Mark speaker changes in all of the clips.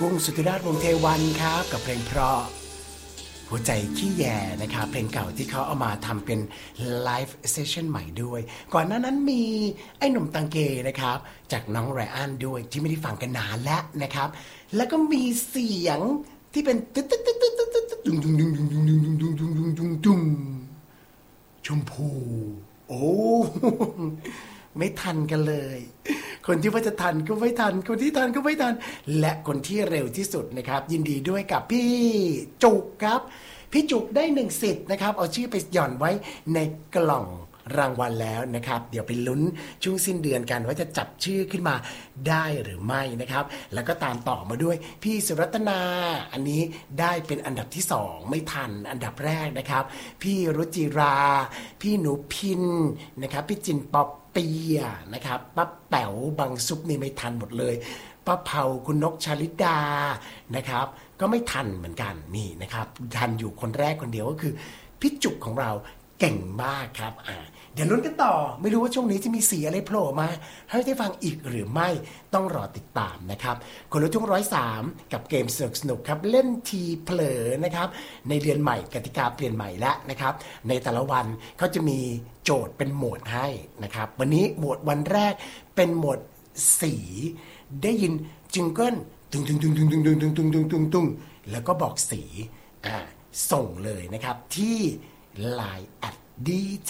Speaker 1: กุ้งสุธิราชวงศ์เทวันครับกับเพลงเพราะหัวใจขี้แยนะครับเพลงเก่าที่เขาเอามาทำเป็นไลฟ์เซสชั่นใหม่ด้วยก่อนหน้านั้นมีไอ้หนุ่มตังเกนะครับจากน้องไรอันด้วยที่ไม่ได้ฟังกันนานแล้วนะครับแล้วก็มีเสียงที่เป็นตึ๊ดตึ๊ดตึ๊ดตึ๊ดตึ๊ดตึ๊ดดุงดุงดุงดุงดุงดุงดุงดุงดุงดุงดุงดุงชมพูโอ้ไม่ทันกันเลยคนที่ว่าจะทันก็ไม่ทันคนที่ทันก็ไม่ทันและคนที่เร็วที่สุดนะครับยินดีด้วยกับพี่จุกครับพี่จุกได้1สิทธิ์นะครับเอาชื่อไปหย่อนไว้ในกล่องรางวัลแล้วนะครับเดี๋ยวไปลุ้นช่วงสิ้นเดือนกันว่าจะจับชื่อขึ้นมาได้หรือไม่นะครับแล้วก็ตามต่อมาด้วยพี่สุรัตนาอันนี้ได้เป็นอันดับที่2ไม่ทันอันดับแรกนะครับพี่รุจิราพี่หนูพินนะครับพี่จินป๊อปเปียนะครับป้าแป๋วบางซุปนี่ไม่ทันหมดเลยป้าเผาคุณนกชลิดานะครับก็ไม่ทันเหมือนกันนี่นะครับทันอยู่คนแรกคนเดียวก็คือพี่จุกของเราเก่งมากครับเดี๋ยวลุ้นกันต่อไม่รู้ว่าช่วงนี้จะมีสีอะไรโผล่มาให้ได้ฟังอีกหรือไม่ต้องรอติดตามนะครับคนละทุ่ง103กับเกมสนุกครับเล่นทีเผลอนะครับในเดือนใหม่กติกาเปลี่ยนใหม่แล้วนะครับในแต่ละวันเขาจะมีโจทย์เป็นโหมดให้นะครับวันนี้โหมดวันแรกเป็นโหมดสีได้ยินจิงเกิลตึงตึงตึงตึงตึงตึงตึงตึงตึงตึงตึงแล้วก็บอกสีส่งเลยนะครับที่ Line @DJ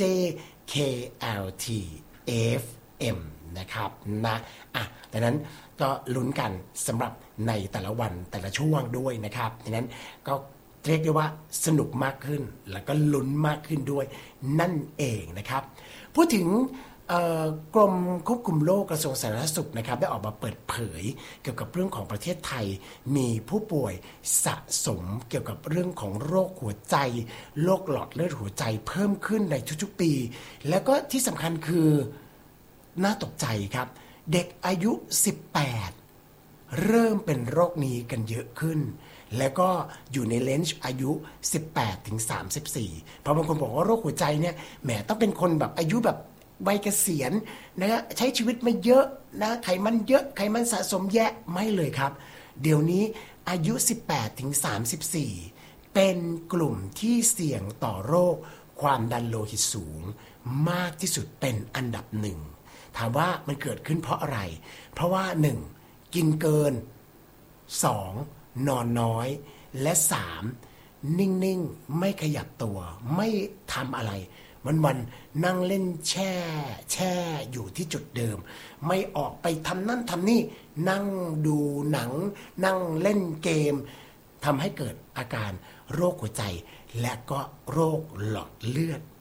Speaker 1: KLTFM นะครับนะดังนั้นก็ลุ้นกันสำหรับในแต่ละวันแต่ละช่วงด้วยนะครับดังนั้นก็เรียกได้ว่าสนุกมากขึ้นแล้วก็ลุ้นมากขึ้นด้วยนั่นเองนะครับพูดถึงกรมควบคุมโรคกระทรวงสาธารณสุขนะครับได้ออกมาเปิดเผยเกี่ยวกับเรื่องของประเทศไทยมีผู้ป่วยสะสมเกี่ยวกับเรื่องของโรคหัวใจโรคหลอดเลือดหัวใจเพิ่มขึ้นในทุกๆปีแล้วก็ที่สำคัญคือน่าตกใจครับเด็กอายุ18เริ่มเป็นโรคนี้กันเยอะขึ้นแล้วก็อยู่ในเลนจ์อายุ18ถึง34เพราะบางคนบอกว่าโรคหัวใจเนี่ยแหมต้องเป็นคนแบบอายุแบบวัยเกษียณนะใช้ชีวิตมาเยอะนะไขมันเยอะไขมันสะสมแยะไม่เลยครับเดี๋ยวนี้อายุ18ถึง34เป็นกลุ่มที่เสี่ยงต่อโรคความดันโลหิตสูงมากที่สุดเป็นอันดับหนึ่งถามว่ามันเกิดขึ้นเพราะอะไรเพราะว่า1กินเกิน2นอนน้อยและ3นิ่งๆไม่ขยับตัวไม่ทำอะไรวันๆนั่งเล่นแช่อยู่ที่จุดเดิมไม่ออกไปทำนั่นทำนี่นั่งดูหนังนั่งเล่นเกมทำให้เกิดอาการโรคหัวใจและก็โรคหลอดเลือด